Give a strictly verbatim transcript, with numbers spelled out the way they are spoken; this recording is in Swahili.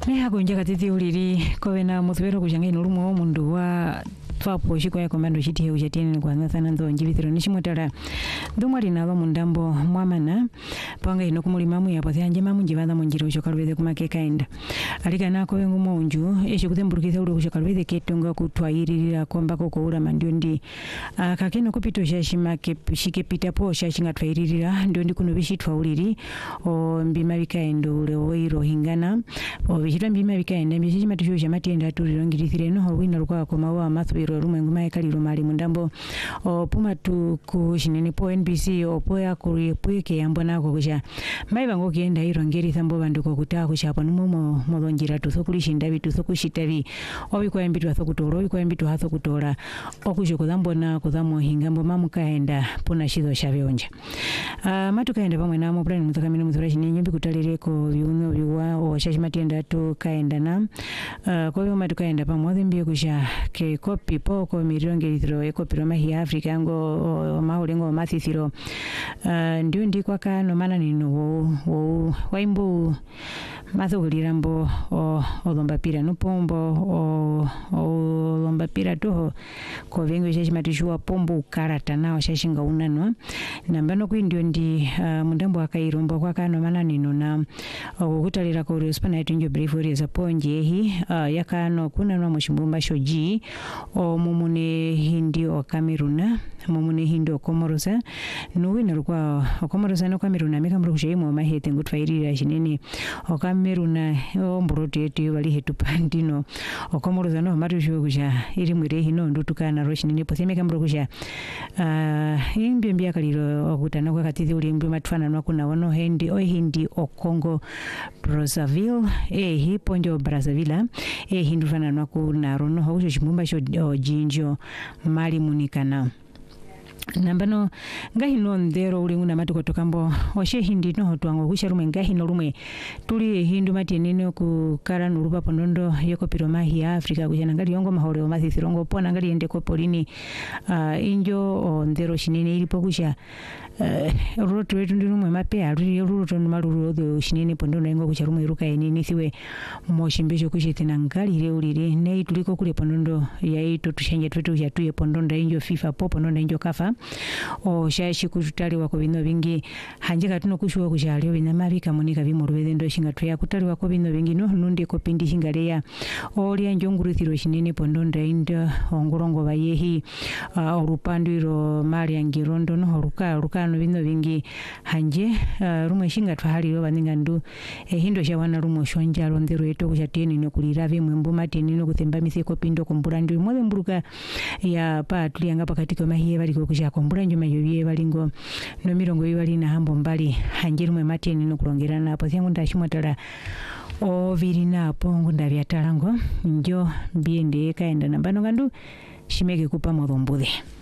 Neha kunja katiti uliri kowe na muthwero kujangai nulumu mundu wa twapo shiko ya komando shiti ujatini kwa nathana ndo njibithiro nishimotara ndumwali nalo mundambo mwamana panga ino kumulimamu ya pothya nje mamu njibanda munjira ushokalwethe kumakeka enda alika nako wengu monju esho kuthemburukitha uri ushokalwethe ketonga kutwairirira komba kokoura mandio ndi kakeno kupito shashima shike pita po shashinga twairirira ndio ndi kuno bishitwa uliri o mbima bikaendo ule oiro hingana o bishitwa mbima bikaenda mbishima tusho shamatienda turirongirithire no wina rukwa komawa mathwiro rumwe ngumaye kaliro mali mundambo o puma tu kushinene po N B C opo ya kuri puike yambona ko kusha mai bango kienda irongeri thambo banduko kutaa kusha pa numo molonjira tuthokulishinda bitu thokushitabi obiko yambitu athokutora obiko yambitu hathokutora okusho kudambona kudamo hingambo mamukaenda puna shizo shabionja ah uh, matukaenda pamwe namo plan mutakamino muthora shininyi bikutalireko byuno bywa o shashimatienda to kaenda na uh, ko byuma tukaenda pamwe mbye kusha ke copy poko mirongerithiro ekopiro mahi Africa ngo mahulengo mathithiro uh, ndio ndikwa kano mana nino wo wo waimbo mathugulirambo o olomba pira nupombo o o lomba pira toho ko vengo shashimatushwa pombo karata nao shashinga unanwa nambano kwindio ndi uh, mundambo akairombo kwa kano mana nino na okutalira ko respana itunjo briefly za ponje hi uh, yakano kuna no mushimbumba shoji o mumune hindi o Cameroon mumune hindi o Comoros nuwina rukwa o Comoros no Cameroon amekamro kushemo mahete ngutwairira shinene o Cameroon o mbrote eti bali hetu pandino o Comoros no matusho kusha iri mwire hino ndutukana roshinene potheme kamro kusha uh, imbye mbya kaliro okutana kwa katithi uli mbye matwana no kuna wono hindi o hindi o Congo Brazzaville e hi ponjo Brazzaville e hindu fana no kuna rono hausho shimumba sho jinjo mali munikana nambano ngahino ndero uli nguna matuko tokambo oshe hindi no twango kusha rumwe ngahino rumwe tuli hindu matienene ku kara nurupa pondondo yoko piroma hi Africa kujana ngali yongo mahore o mathithirongo pona ngali ende ko polini uh, injo o ndero shinene ilipo kusha uh, roto wetu ndi rumwe mape ari roto numaruru do shinene pondondo ngo kusha rumwe iruka enini thiwe moshimbesho kushitina ngali ile ulire nei tuliko kule pondondo yaito tushenge twetu ya tuye pondondo injo FIFA po pondondo injo kafa o shashi kutaliwa ko bino bingi hanje katuno kushuwa kujalyo bina mabika monika bimurubeze ndo shinga twa kutaliwa ko bino bingi no nundi ko pindi shingaleya oli anjongurithiro shinene pondonda inda ongorongo bayehi uh, orupandiro mali angirondo no ruka rukano bino bingi hanje uh, rumwe shinga twa haliro baninga ndu eh, hindo shawana rumo shonja rondero eto kushateni no kulira bimwe mbuma teni no kuthemba miseko pindo kumbura ndu mole mburuka ya pa tulianga pakati ko mahiye bali ko kusha kombura njuma yobiye balingo no mirongo yibali na hambo mbali hanjiru mwe mateni no kulongerana hapo thyangu ndashimotala o virina pongo ndavyatalango njo biende kaenda nambano gandu shimeke kupa modhombudhe.